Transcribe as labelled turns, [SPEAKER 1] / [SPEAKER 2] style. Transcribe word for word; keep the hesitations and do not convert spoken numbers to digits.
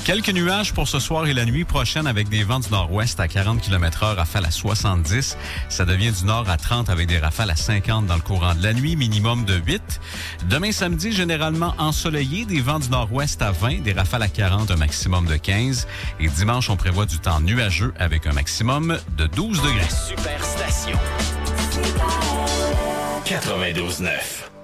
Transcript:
[SPEAKER 1] Quelques nuages pour ce soir et la nuit prochaine avec des vents du nord-ouest à quarante kilomètres heure, rafales à soixante-dix. Ça devient du nord à trente avec des rafales à cinquante dans le courant de la nuit, minimum de huit. Demain samedi, généralement ensoleillé, des vents du nord-ouest à vingt, des rafales à quarante, un maximum de quinze. Et dimanche, on prévoit du temps nuageux avec un maximum de douze degrés.
[SPEAKER 2] Superstation quatre-vingt-douze neuf.